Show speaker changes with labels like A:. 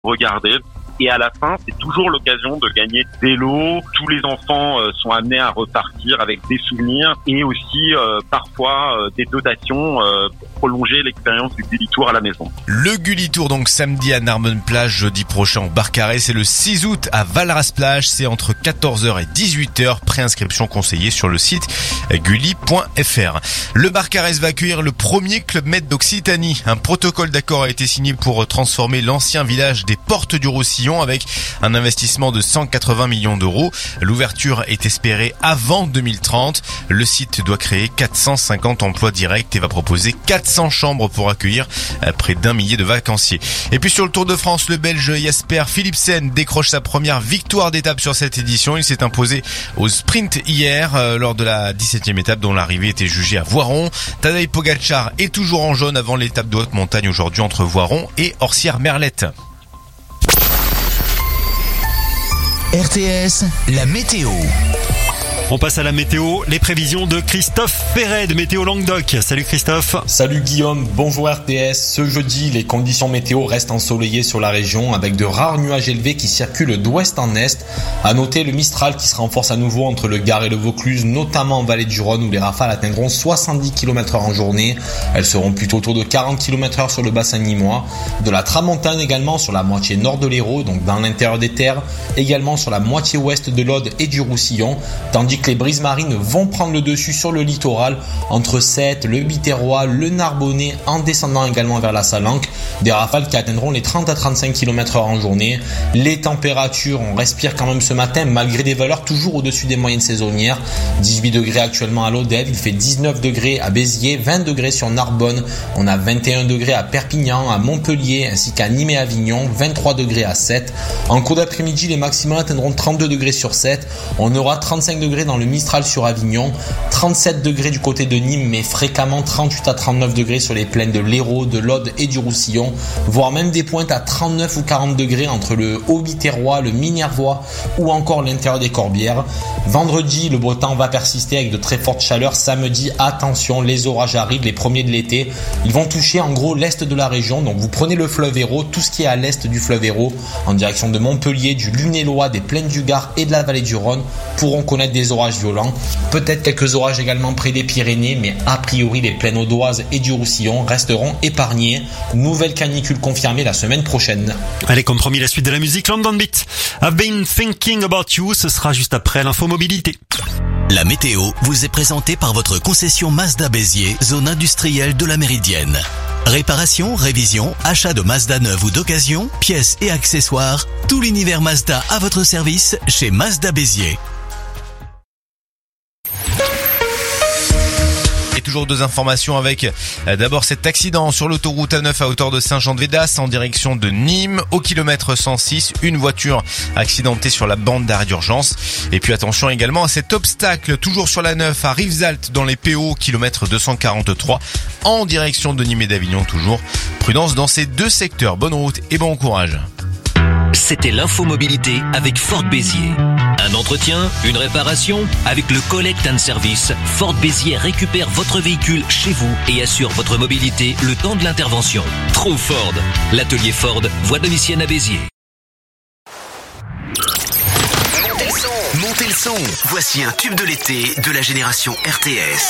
A: regarder. Et à la fin, c'est toujours l'occasion de gagner des lots. Tous les enfants sont amenés à repartir avec des souvenirs et aussi parfois des dotations pour prolonger l'expérience du Gulli Tour à la maison.
B: Le Gulli Tour donc samedi à Narbonne-Plage, jeudi prochain au Barcarès, c'est le 6 août à Valras-Plage, c'est entre 14h et 18h. Préinscription conseillée sur le site gulli.fr. Le Barcarès va accueillir le premier Club Med d'Occitanie. Un protocole d'accord a été signé pour transformer l'ancien village des Portes du Roussillon avec un investissement de 180 millions d'euros. L'ouverture est espérée avant 2030. Le site doit créer 450 emplois directs et va proposer 400 chambres pour accueillir près d'1 millier de vacanciers. Et puis sur le Tour de France, le Belge Jasper Philipsen décroche sa première victoire d'étape sur cette édition. Il s'est imposé au sprint hier lors de la 17e étape dont l'arrivée était jugée à Voiron. Tadej Pogačar est toujours en jaune avant l'étape de haute montagne aujourd'hui entre Voiron et Orsières-Merlette.
C: RTS, la météo.
D: On passe à la météo, les prévisions de Christophe Perret de Météo Languedoc. Salut Christophe.
E: Salut Guillaume, bonjour RTS. Ce jeudi, les conditions météo restent ensoleillées sur la région avec de rares nuages élevés qui circulent d'ouest en est. À noter le Mistral qui se renforce à nouveau entre le Gard et le Vaucluse, notamment en vallée du Rhône où les rafales atteindront 70 km/h en journée. Elles seront plutôt autour de 40 km/h sur le bassin nîmois. De la tramontane également sur la moitié nord de l'Hérault, donc dans l'intérieur des terres. Également sur la moitié ouest de l'Aude et du Roussillon. Tandis que les brises marines vont prendre le dessus sur le littoral entre Sète, le Biterrois, le Narbonnais en descendant également vers la Salanque. Des rafales qui atteindront les 30 à 35 km/h en journée. Les températures, on respire quand même ce matin malgré des valeurs toujours au-dessus des moyennes saisonnières. 18 degrés actuellement à l'Odève, il fait 19 degrés à Béziers, 20 degrés sur Narbonne. On a 21 degrés à Perpignan, à Montpellier ainsi qu'à Nîmes et Avignon, 23 degrés à Sète. En cours d'après-midi, les maximums atteindront 32 degrés sur Sète. On aura 35 degrés dans le Mistral sur Avignon, 37 degrés du côté de Nîmes, mais fréquemment 38 à 39 degrés sur les plaines de l'Hérault, de l'Aude et du Roussillon, voire même des pointes à 39 ou 40 degrés entre le Haut-Biterrois, le Minervois ou encore l'intérieur des Corbières. Vendredi, le beau temps va persister avec de très fortes chaleurs. Samedi, attention, les orages arrivent, les premiers de l'été. Ils vont toucher en gros l'est de la région, donc vous prenez le fleuve Hérault, tout ce qui est à l'est du fleuve Hérault, en direction de Montpellier, du Lunélois, des plaines du Gard et de la vallée du Rhône, pourront connaître des orages violents. Peut-être quelques orages également près des Pyrénées, mais a priori les plaines audoises et du Roussillon resteront épargnées. Nouvelle canicule confirmée la semaine prochaine.
D: Allez, comme promis, la suite de la musique, London Beat. I've been thinking about you, ce sera juste après l'infomobilité.
C: La météo vous est présentée par votre concession Mazda Béziers, zone industrielle de la Méridienne. Réparation, révision, achat de Mazda neuve ou d'occasion, pièces et accessoires, tout l'univers Mazda à votre service chez Mazda Béziers.
B: Et toujours deux informations avec d'abord cet accident sur l'autoroute A9 à hauteur de Saint-Jean-de-Védas en direction de Nîmes au kilomètre 106, une voiture accidentée sur la bande d'arrêt d'urgence. Et puis attention également à cet obstacle toujours sur la 9 à Rivesaltes dans les PO kilomètre 243 en direction de Nîmes et d'Avignon toujours. Prudence dans ces deux secteurs, bonne route et bon courage.
F: C'était l'infomobilité avec Ford Béziers. Un entretien, une réparation, avec le Collect and Service, Ford Béziers récupère votre véhicule chez vous et assure votre mobilité le temps de l'intervention. Trouve Ford. L'atelier Ford, voie de Domitienne à Béziers.
C: Montez le son. Voici un tube de l'été de la génération RTS.